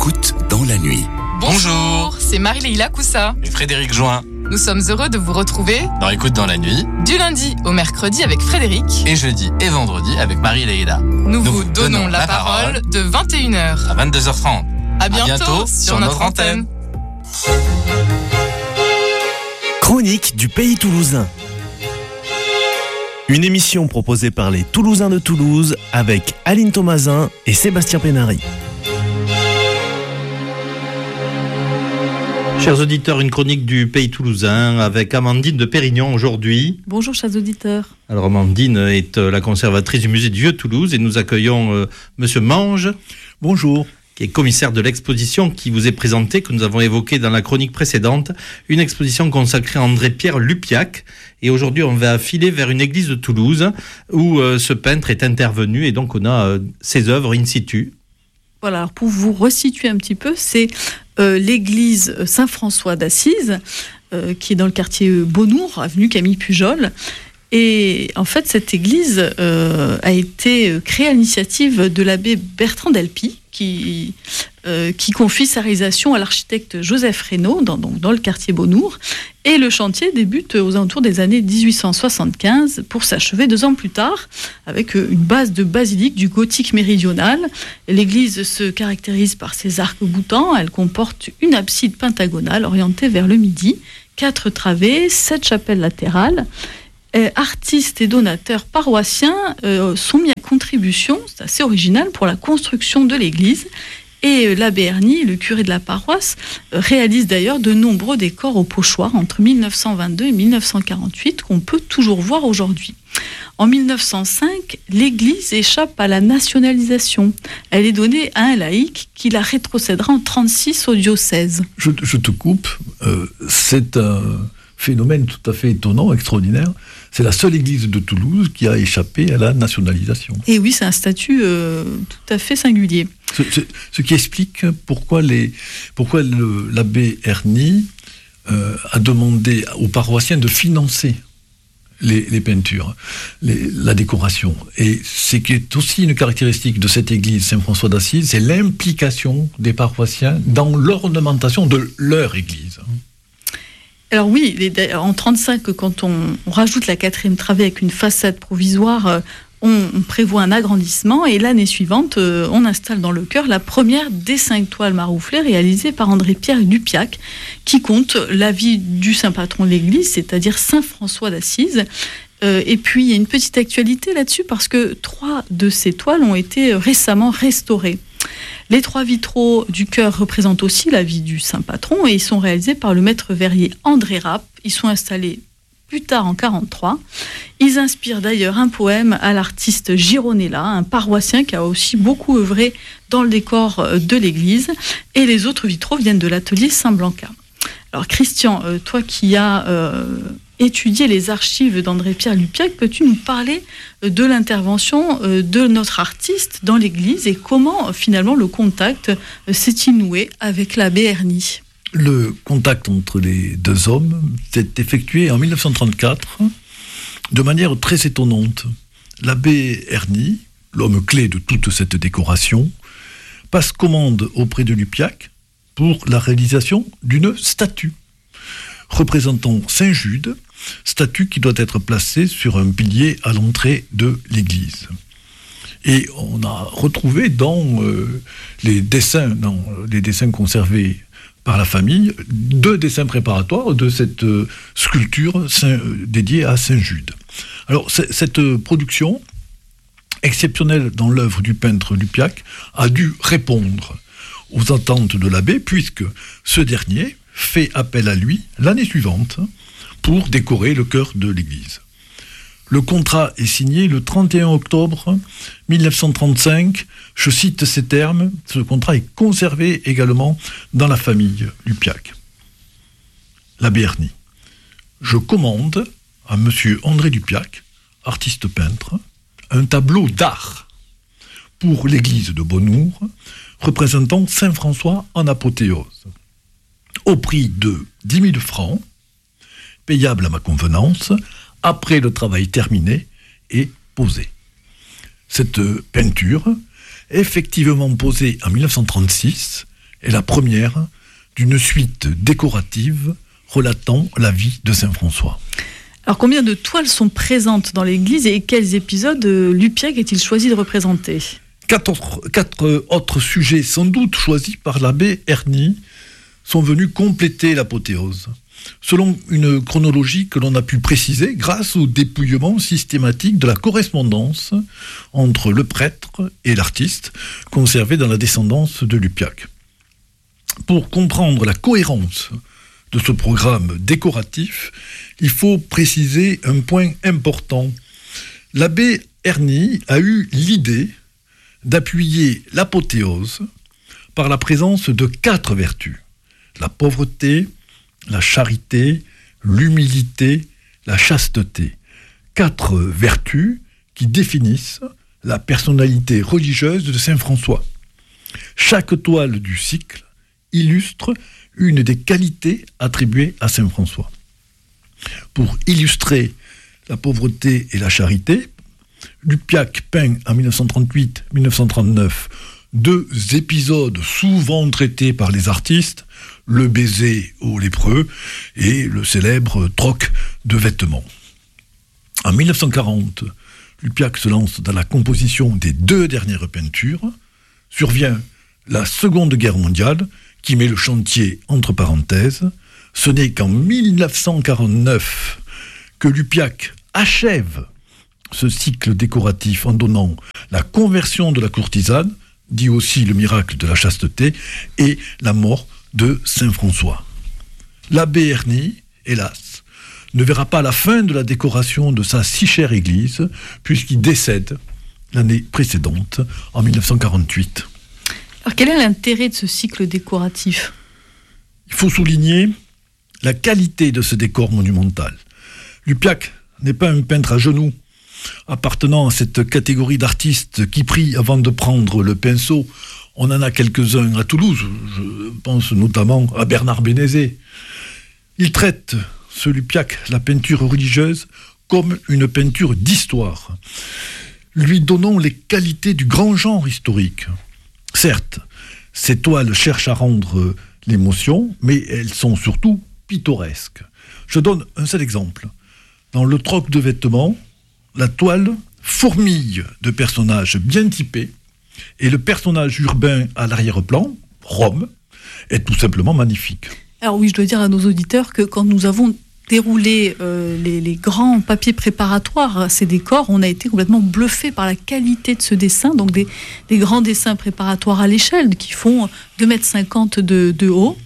écoute dans la nuit. Bonjour, c'est Marie-Leila Coussa et Frédéric Join. Nous sommes heureux de vous retrouver dans Écoute dans la nuit, du lundi au mercredi avec Frédéric et jeudi et vendredi avec Marie-Leila. Nous vous donnons la parole de 21h à 22h30. À bientôt sur notre antenne. Chronique du Pays Toulousain. Une émission proposée par les Toulousains de Toulouse avec Aline Thomasin et Sébastien Pénary. Chers auditeurs, une chronique du Pays Toulousain avec Amandine de Pérignon aujourd'hui. Bonjour chers auditeurs. Alors Amandine est la conservatrice du musée du Vieux-Toulouse et nous accueillons Monsieur Mange. Bonjour. Qui est commissaire de l'exposition qui vous est présentée, que nous avons évoquée dans la chronique précédente, une exposition consacrée à André-Pierre Lupiac. Et aujourd'hui, on va filer vers une église de Toulouse où ce peintre est intervenu et donc on a ses œuvres in situ. Voilà, alors pour vous resituer un petit peu, c'est l'église Saint-François d'Assise, qui est dans le quartier Beaunour, avenue Camille Pujol. Et en fait, cette église a été créée à l'initiative de l'abbé Bertrand Delpy, qui confie sa réalisation à l'architecte Joseph Reynaud, dans le quartier Beaunour. Et le chantier débute aux alentours des années 1875 pour s'achever 2 ans plus tard, avec une base de basilique du gothique méridional. L'église se caractérise par ses arcs-boutants. Elle comporte une abside pentagonale orientée vers le midi, 4 travées, 7 chapelles latérales. Artistes et donateurs paroissiens sont mis à contribution, c'est assez original, pour la construction de l'église. Et l'abbé Erny, le curé de la paroisse, réalise d'ailleurs de nombreux décors au pochoir entre 1922 et 1948 qu'on peut toujours voir aujourd'hui. En 1905, l'église échappe à la nationalisation. Elle est donnée à un laïc qui la rétrocédera en 1936 au diocèse. Je te coupe, c'est un phénomène tout à fait étonnant, extraordinaire. C'est la seule église de Toulouse qui a échappé à la nationalisation. Et oui, c'est un statut tout à fait singulier. Ce qui explique pourquoi l'abbé Erny a demandé aux paroissiens de financer les peintures, la décoration. Et ce qui est aussi une caractéristique de cette église Saint-François d'Assise, c'est l'implication des paroissiens dans l'ornementation de leur église. Alors oui, en 1935, quand on rajoute la 4e travée avec une façade provisoire, on prévoit un agrandissement et l'année suivante, on installe dans le chœur la première des 5 toiles marouflées réalisées par André-Pierre Lupiac, qui compte la vie du saint patron de l'église, c'est-à-dire Saint François d'Assise. Et puis il y a une petite actualité là-dessus parce que 3 de ces toiles ont été récemment restaurées. Les 3 vitraux du chœur représentent aussi la vie du saint patron et ils sont réalisés par le maître verrier André Rapp. Ils sont installés plus tard en 1943. Ils inspirent d'ailleurs un poème à l'artiste Gironella, un paroissien qui a aussi beaucoup œuvré dans le décor de l'église. Et les autres vitraux viennent de l'atelier Saint-Blanca. Alors Christian, toi qui as étudier les archives d'André-Pierre Lupiac, peux-tu nous parler de l'intervention de notre artiste dans l'église et comment finalement le contact s'est-il noué avec l'abbé Erny ? Le contact entre les 2 hommes s'est effectué en 1934 de manière très étonnante. L'abbé Erny, l'homme clé de toute cette décoration, passe commande auprès de Lupiac pour la réalisation d'une statue représentant Saint Jude, statue qui doit être placée sur un pilier à l'entrée de l'église. Et on a retrouvé dans les dessins conservés par la famille 2 dessins préparatoires de cette sculpture dédiée à Saint Jude. Alors cette production exceptionnelle dans l'œuvre du peintre Lupiac a dû répondre aux attentes de l'abbé puisque ce dernier fait appel à lui l'année suivante pour décorer le chœur de l'église. Le contrat est signé le 31 octobre 1935. Je cite ces termes. Ce contrat est conservé également dans la famille Lupiac. L'abbé Erny. Je commande à monsieur André Lupiac, artiste peintre, un tableau d'art pour l'église de Beaunour représentant Saint François en apothéose, au prix de 10 000 francs, payable à ma convenance, après le travail terminé et posé. Cette peinture, effectivement posée en 1936, est la première d'une suite décorative relatant la vie de Saint François. Alors combien de toiles sont présentes dans l'église et quels épisodes Lupiac a-t-il choisi de représenter ? Quatre autres sujets, sans doute choisis par l'abbé Erny, sont venus compléter l'apothéose, selon une chronologie que l'on a pu préciser grâce au dépouillement systématique de la correspondance entre le prêtre et l'artiste, conservée dans la descendance de Lupiac. Pour comprendre la cohérence de ce programme décoratif, il faut préciser un point important. L'abbé Erny a eu l'idée d'appuyer l'apothéose par la présence de 4 vertus. La pauvreté, la charité, l'humilité, la chasteté. 4 vertus qui définissent la personnalité religieuse de Saint François. Chaque toile du cycle illustre une des qualités attribuées à Saint François. Pour illustrer la pauvreté et la charité, Lupiac peint en 1938-1939 2 épisodes souvent traités par les artistes, le baiser aux lépreux et le célèbre troc de vêtements. En 1940, Lupiac se lance dans la composition des 2 dernières peintures. Survient la Seconde Guerre mondiale qui met le chantier entre parenthèses. Ce n'est qu'en 1949 que Lupiac achève ce cycle décoratif en donnant la conversion de la courtisane, dit aussi le miracle de la chasteté, et la mort de Saint François. L'abbé Erny, hélas, ne verra pas la fin de la décoration de sa si chère église, puisqu'il décède l'année précédente, en 1948. Alors quel est l'intérêt de ce cycle décoratif ? Il faut souligner la qualité de ce décor monumental. Lupiac n'est pas un peintre à genoux, appartenant à cette catégorie d'artistes qui prient avant de prendre le pinceau. On en a quelques-uns à Toulouse, je pense notamment à Bernard Bénézet. Il traite, ce Lupiac, la peinture religieuse comme une peinture d'histoire, lui donnant les qualités du grand genre historique. Certes, ces toiles cherchent à rendre l'émotion, mais elles sont surtout pittoresques. Je donne un seul exemple. Dans le troc de vêtements, la toile fourmille de personnages bien typés, et le personnage urbain à l'arrière-plan, Rome, est tout simplement magnifique. Alors oui, je dois dire à nos auditeurs que quand nous avons déroulé les grands papiers préparatoires à ces décors, on a été complètement bluffé par la qualité de ce dessin, donc des grands dessins préparatoires à l'échelle qui font 2,50 m de haut,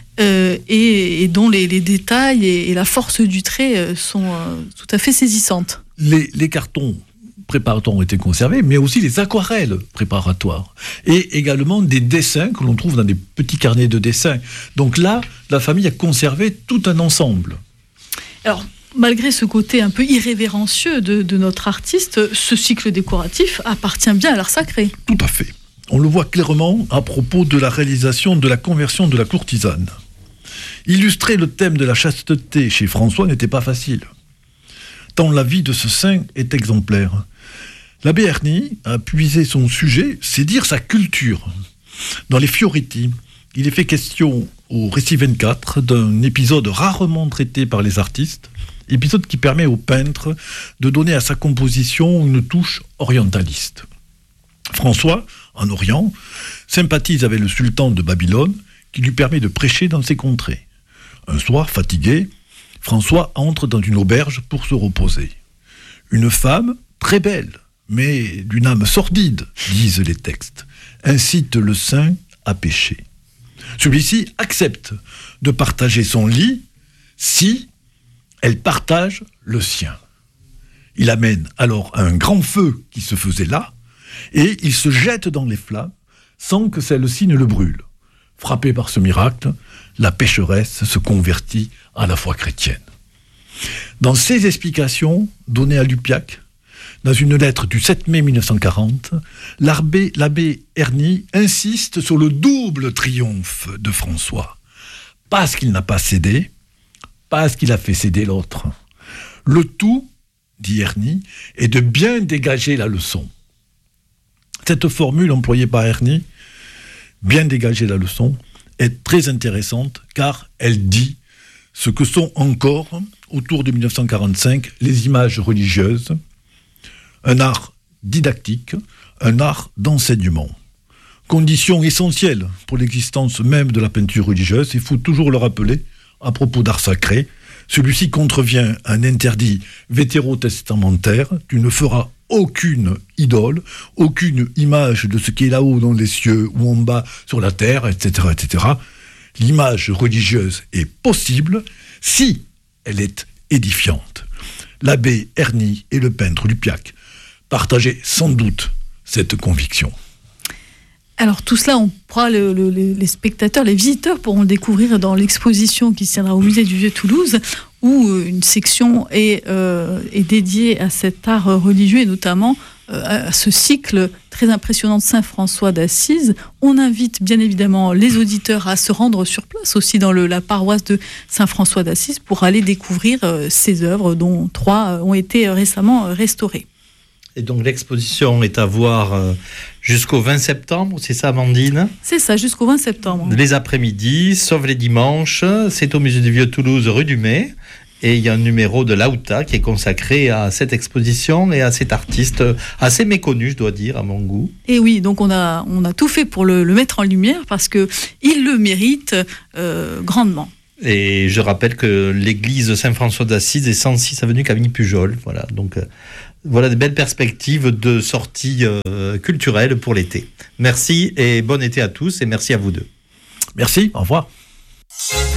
et dont les détails et la force du trait sont tout à fait saisissantes. Les cartons préparatoires ont été conservés, mais aussi les aquarelles préparatoires. Et également des dessins que l'on trouve dans des petits carnets de dessins. Donc là, la famille a conservé tout un ensemble. Alors, malgré ce côté un peu irrévérencieux de notre artiste, ce cycle décoratif appartient bien à l'art sacré. Tout à fait. On le voit clairement à propos de la réalisation de la conversion de la courtisane. Illustrer le thème de la chasteté chez François n'était pas facile, tant la vie de ce saint est exemplaire. L'abbé Erny a puisé son sujet, c'est dire sa culture. Dans les Fioretti, il est fait question au récit 24 d'un épisode rarement traité par les artistes, épisode qui permet au peintre de donner à sa composition une touche orientaliste. François, en Orient, sympathise avec le sultan de Babylone qui lui permet de prêcher dans ses contrées. Un soir, fatigué, François entre dans une auberge pour se reposer. Une femme, très belle, mais d'une âme sordide, disent les textes, incite le saint à pécher. Celui-ci accepte de partager son lit si elle partage le sien. Il amène alors un grand feu qui se faisait là, et il se jette dans les flammes sans que celle-ci ne le brûle. Frappée par ce miracle, la pécheresse se convertit à la foi chrétienne. Dans ces explications données à Lupiac, dans une lettre du 7 mai 1940, l'abbé Erny insiste sur le double triomphe de François. Parce qu'il n'a pas cédé, parce qu'il a fait céder l'autre. Le tout, dit Erny, est de bien dégager la leçon. Cette formule employée par Erny, bien dégager la leçon, est très intéressante car elle dit ce que sont encore, autour de 1945, les images religieuses, un art didactique, un art d'enseignement. Condition essentielle pour l'existence même de la peinture religieuse, il faut toujours le rappeler, à propos d'art sacré, celui-ci contrevient à un interdit vétérotestamentaire, tu ne feras aucune idole, aucune image de ce qui est là-haut dans les cieux ou en bas sur la terre, etc., etc. L'image religieuse est possible si elle est édifiante. L'abbé Erny et le peintre Lupiac partageaient sans doute cette conviction. Alors tout cela, on pourra les spectateurs, les visiteurs pourront le découvrir dans l'exposition qui se tiendra au musée du Vieux-Toulouse, où une section est dédiée à cet art religieux et notamment à ce cycle très impressionnant de Saint François d'Assise. On invite bien évidemment les auditeurs à se rendre sur place aussi dans la paroisse de Saint François d'Assise pour aller découvrir ces œuvres dont 3 ont été récemment restaurées. Et donc l'exposition est à voir jusqu'au 20 septembre, c'est ça Amandine ? C'est ça, jusqu'au 20 septembre. Les après-midi, sauf les dimanches, c'est au musée du Vieux-Toulouse, rue du Mai. Et il y a un numéro de l'AUTA qui est consacré à cette exposition et à cet artiste assez méconnu, je dois dire, à mon goût. Et oui, donc on a tout fait pour le mettre en lumière parce qu'il le mérite grandement. Et je rappelle que l'église Saint-François d'Assise est 106 avenue Camille Pujol. Voilà, donc voilà des belles perspectives de sortie culturelle pour l'été. Merci et bon été à tous et merci à vous deux. Merci, au revoir.